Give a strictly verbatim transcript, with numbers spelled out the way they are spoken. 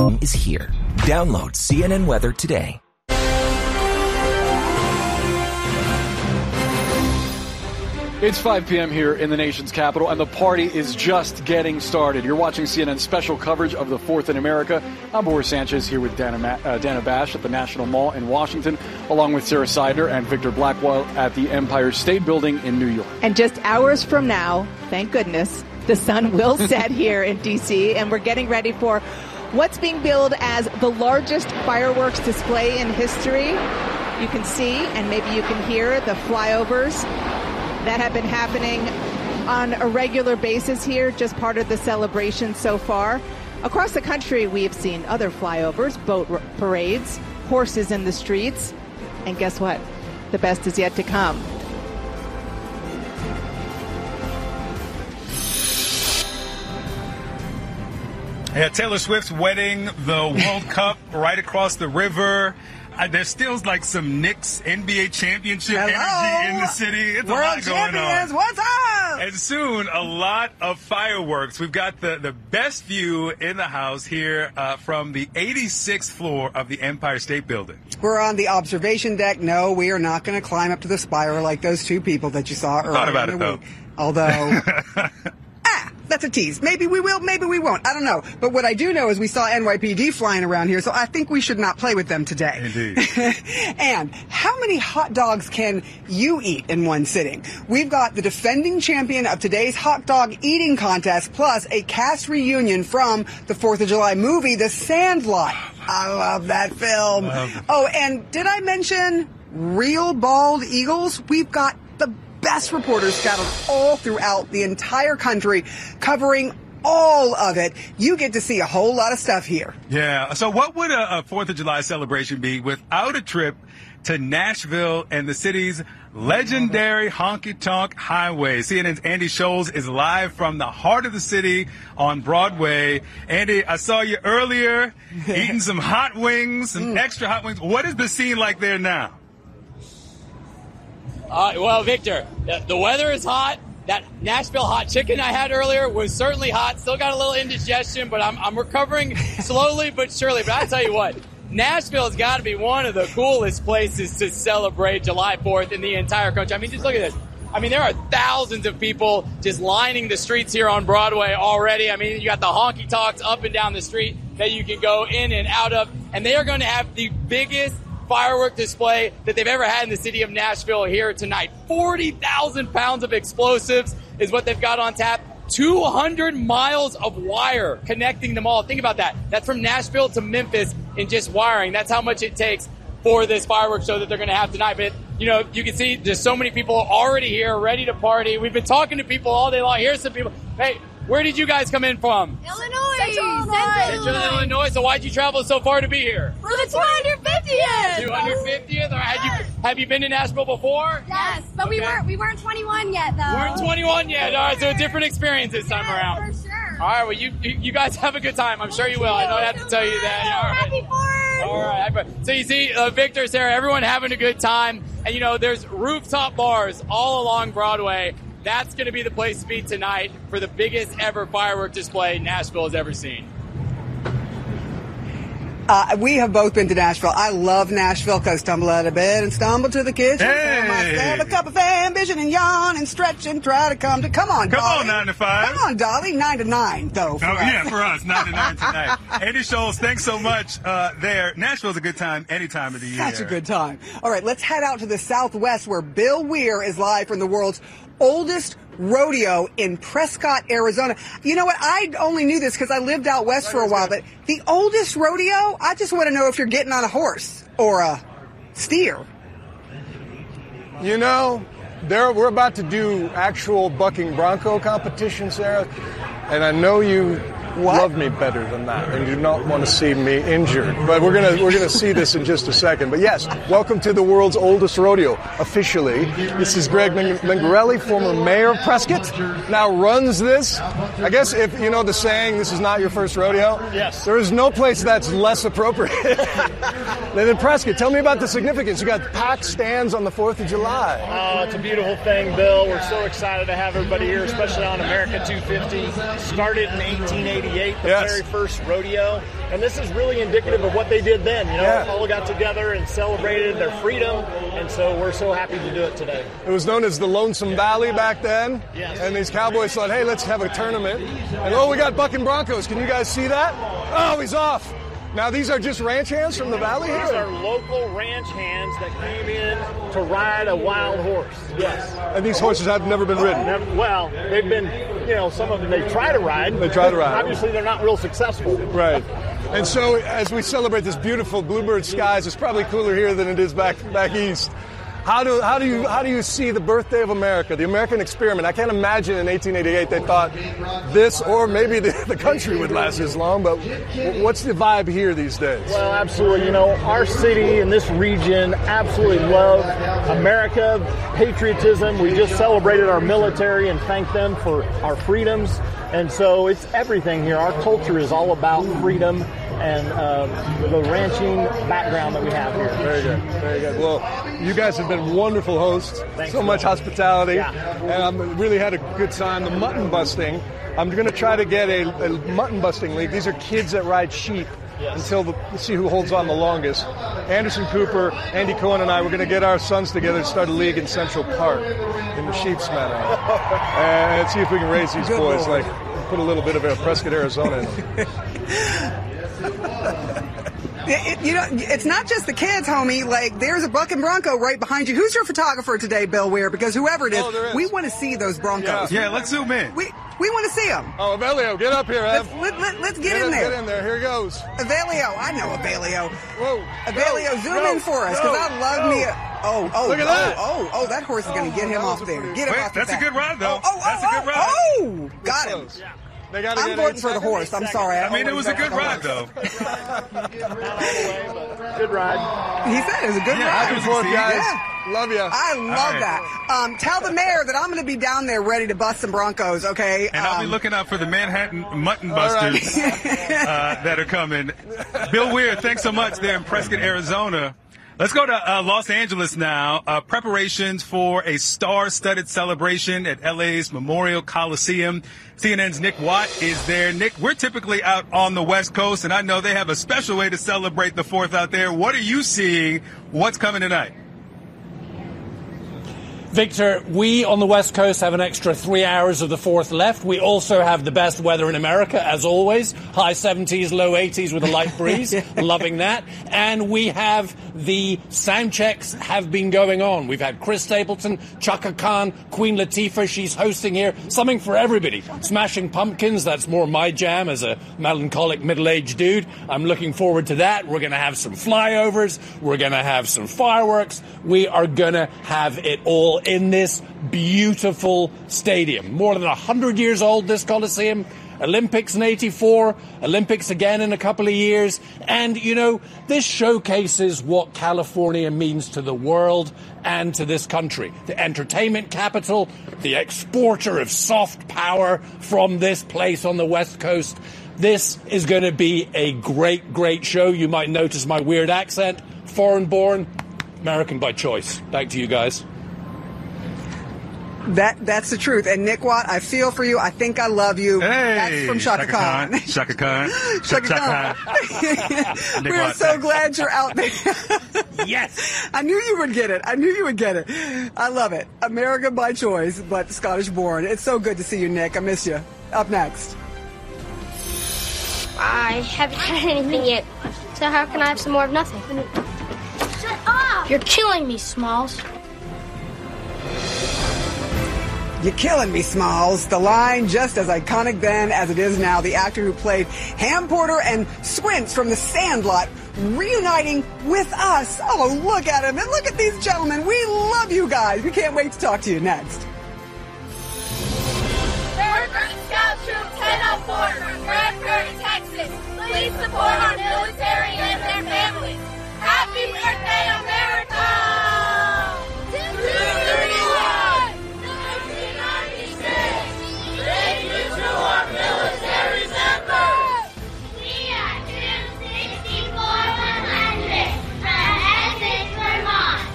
is here. Download C N N Weather today. It's five p.m. here in the nation's capital, and the party is just getting started. You're watching C N N's special coverage of the fourth in America. I'm Boris Sanchez here with Dana, Ma- uh, Dana Bash at the National Mall in Washington, along with Sarah Seidner and Victor Blackwell at the Empire State Building in New York. And just hours from now, thank goodness, the sun will set here in D C, and we're getting ready for what's being billed as the largest fireworks display in history. You can see, and maybe you can hear, the flyovers that have been happening on a regular basis here, just part of the celebration so far. Across the country, we have seen other flyovers, boat r- parades, horses in the streets, and guess what? The best is yet to come. Yeah, Taylor Swift's wedding, the World Cup right across the river. Uh, there's still like some Knicks N B A championship Hello. energy in the city. It's World a lot going champions, on. what's up? And soon, a lot of fireworks. We've got the, the best view in the house here uh, from the eighty-sixth floor of the Empire State Building. We're on the observation deck. No, we are not going to climb up to the spire like those two people that you saw earlier. Thought about in it, the though. week. Although... ah, that's a tease. Maybe we will, maybe we won't. I don't know. But what I do know is we saw N Y P D flying around here, so I think we should not play with them today. Indeed. And how many hot dogs can you eat in one sitting? We've got the defending champion of today's hot dog eating contest, plus a cast reunion from the fourth of July movie, The Sandlot. I love that film. Love. Oh, and did I mention real bald eagles? We've got the best reporters scattered all throughout the entire country, covering all of it. You get to see a whole lot of stuff here. Yeah. So what would a, a fourth of July celebration be without a trip to Nashville and the city's legendary honky-tonk highway? C N N's Andy Scholes is live from the heart of the city on Broadway. Andy, I saw you earlier eating some hot wings, some mm. extra hot wings. What is the scene like there now? Uh, well, Victor, the, the weather is hot. That Nashville hot chicken I had earlier was certainly hot. Still got a little indigestion, but I'm, I'm recovering slowly but surely. But I tell you what, Nashville has got to be one of the coolest places to celebrate July fourth in the entire country. I mean, just look at this. I mean, there are thousands of people just lining the streets here on Broadway already. I mean, you got the honky tonks up and down the street that you can go in and out of, and they are going to have the biggest firework display that they've ever had in the city of Nashville here tonight. forty thousand pounds of explosives is what they've got on tap. two hundred miles of wire connecting them all. Think about that. That's from Nashville to Memphis in just wiring. That's how much it takes for this fireworks show that they're going to have tonight. But, you know, you can see there's so many people already here ready to party. We've been talking to people all day long. Here's some people. Hey, where did you guys come in from? Illinois. Central Illinois. Central Illinois. So why'd you travel so far to be here? For the two hundred fiftieth. two hundred fiftieth? Or had you have you been to Nashville before? Yes, but okay. we weren't we weren't twenty-one yet though. We weren't twenty-one yet. All right, so a different experience this time yeah, around. For sure. All right, well you you guys have a good time. I'm sure you will. I don't have to tell you that. All right. Happy fourth. All right. So you see, uh, Victor, Sarah, everyone having a good time, and you know there's rooftop bars all along Broadway. That's going to be the place to be tonight for the biggest ever firework display Nashville has ever seen. Uh, we have both been to Nashville. I love Nashville because stumble out of bed and stumble to the kitchen. Hey. Myself a cup of ambition and yawn and stretch and try to come to. Come on, Come Dolly. on, nine to five. Come on, Dolly. Nine to nine, though. For Oh, us. yeah, for us, nine to nine tonight. Andy Scholes, thanks so much uh, there. Nashville's a good time any time of the year. Such a good time. All right, let's head out to the Southwest where Bill Weir is live from the world's oldest rodeo in Prescott, Arizona. You know what? I only knew this because I lived out west for a while, but the oldest rodeo, I just want to know if you're getting on a horse or a steer. You know, there we're about to do actual bucking bronco competition, Sarah, and I know you What? love me better than that and do not want to see me injured. But we're gonna we're gonna see this in just a second. But yes, welcome to the world's oldest rodeo officially. This is Greg Mengarelli, former mayor of Prescott, now runs this. I guess if you know the saying, this is not your first rodeo. Yes. There is no place that's less appropriate than in Prescott. Tell me about the significance. You got packed stands on the fourth of July. Oh, it's a beautiful thing, Bill. We're so excited to have everybody here, especially on America two fifty. Started in eighteen eighty. eighty-eight, the Yes. very first rodeo. And this is really indicative of what they did then. You know, Yeah. all got together and celebrated their freedom, and so we're so happy to do it today. It was known as the Lonesome Valley back then. Yes. And these cowboys thought, hey, let's have a tournament. And oh, we got bucking broncos. Can you guys see that? Oh, he's off. Now, these are just ranch hands from the valley here? These are local ranch hands that came in to ride a wild horse. Yes. And these horses have never been ridden? Never, well, they've been, you know, some of them they try to ride. They try to ride. Obviously, they're not real successful. Right. And so, as we celebrate this beautiful bluebird skies, it's probably cooler here than it is back back east. How do how do you how do you see the birthday of America, the American experiment? I can't imagine in eighteen eighty-eight they thought this or maybe the, the country would last as long. But what's the vibe here these days? Well, absolutely. You know, our city and this region absolutely love America, patriotism. We just celebrated our military and thanked them for our freedoms. And so it's everything here. Our culture is all about freedom and uh, the ranching background that we have here. Very good, very good. Well, you guys have been wonderful hosts. Thanks, so much man. hospitality, Yeah. and I'm really had a good time. The mutton busting. I'm going to try to get a, a mutton busting league. These are kids that ride sheep. Yes. Until the, let's see who holds on the longest. Anderson Cooper, Andy Cohen, and I, we're going to get our sons together to start a league in Central Park in the Sheep's Meadow, and see if we can raise these Good boys Lord. like put a little bit of a Prescott, Arizona in them. It, it- you know, it's not just the kids, homie. Like, there's a buck and bronco right behind you. Who's your photographer today, Bill Weir? Because whoever it is, Oh, there is. we want to see those broncos. Yeah, let's zoom in. We we want to see them. Oh, Avelio, get up here, Let's, Ev. let, let, let's get, Get in in- there. Get in there. Here he goes. Avelio, I know Avelio. Whoa. Avelio, Go, zoom go, in for us, because go, I love go. me. A, oh, oh, Look at oh, that. oh, oh, that horse is going to get him that off was a there. pretty- Get him Wait, off the that's a back. good ride, though. Oh, oh, That's a oh, good ride. Oh, got him. Close. They got to I'm get voting eight for the seconds. horse. I'm sorry. I mean, don't it was wanna a good bet on ride, the horse. though. Good ride. He said it was a good Yeah, ride. Back and forth, guys. Yeah. Love you. I love right. that. Um, tell the mayor that I'm going to be down there ready to bust some Broncos, okay? And I'll be Um, looking out for the Manhattan Mutton All right. Busters uh, that are coming. Bill Weir, thanks so much there in Prescott, Arizona. Let's go to uh, Los Angeles now. Uh, preparations for a star-studded celebration at L A's Memorial Coliseum. C N N's Nick Watt is there. Nick, we're typically out on the West Coast, and I know they have a special way to celebrate the fourth out there. What are you seeing? What's coming tonight? Victor, we on the West Coast have an extra three hours of the fourth left. We also have the best weather in America, as always. High seventies, low eighties with a light breeze. Loving that. And we have the sound checks have been going on. We've had Chris Stapleton, Chaka Khan, Queen Latifah. She's hosting here. Something for everybody. Smashing Pumpkins, that's more my jam as a melancholic middle-aged dude. I'm looking forward to that. We're going to have some flyovers. We're going to have some fireworks. We are going to have it all in this beautiful stadium. More than one hundred years old, this Coliseum. Olympics in eighty-four, Olympics again in a couple of years. And, you know, this showcases what California means to the world and to this country. The entertainment capital, the exporter of soft power from this place on the West Coast. This is going to be a great, great show. You might notice my weird accent. Foreign born, American by choice. Back to you guys. That that's the truth. And Nick Watt, I feel for you. I think I love you. Hey, That's from Shaka, Khan. Shaka Khan. Shaka Khan. Khan. Nick We're Watt, so thanks. glad you're out there. Yes. I knew you would get it. I knew you would get it. I love it. American by choice, but Scottish born. It's so good to see you, Nick. I miss you. Up next. I haven't had anything yet, so how can I have some more of nothing? Shut up! You're killing me, Smalls. You're killing me, Smalls. The line just as iconic then as it is now. The actor who played Ham Porter and Squints from The Sandlot reuniting with us. Oh, look at him. And look at these gentlemen. We love you guys. We can't wait to talk to you next. Third Girl Scout Troop ten oh four from Grand Prairie, Texas. Please support our military and their families. Happy birthday, America!